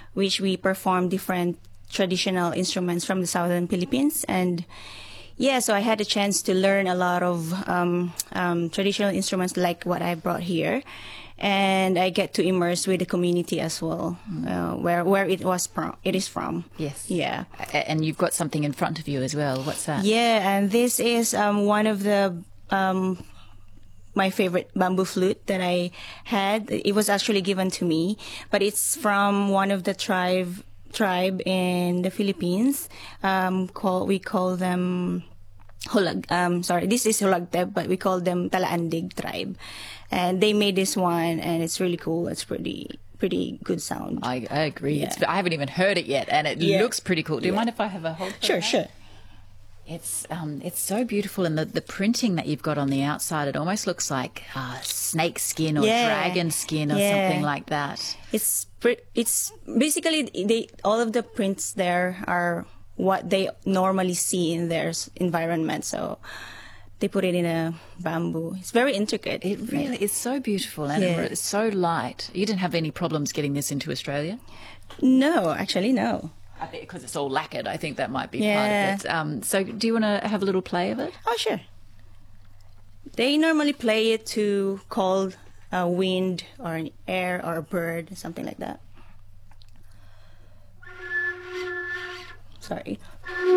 which we perform different traditional instruments from the southern Philippines. And yeah, so I had a chance to learn a lot of traditional instruments like what I brought here. And I get to immerse with the community as well, where it is from. Yes. Yeah. And you've got something in front of you as well. What's that? Yeah, and this is one of the my favorite bamboo flute that I had. It was actually given to me, but it's from one of the tribe in the Philippines. We call them this is Hulagteb, but we call them Talaandig tribe. And they made this one, and it's really cool. It's pretty good sound. I agree. Yeah. I haven't even heard it yet, and it looks pretty cool. Do you mind if I have a hold? Sure. It's so beautiful, and the printing that you've got on the outside, it almost looks like snake skin or dragon skin or something like that. It's basically all of the prints there are what they normally see in their environment. So they put it in a bamboo. It's very intricate. It really is so beautiful, and it's so light. You didn't have any problems getting this into Australia? No, actually, no. I think because it's all lacquered, I think that might be part of it. So do you want to have a little play of it? Oh, sure. They normally play it to call a wind or an air or a bird, something like that. Sorry.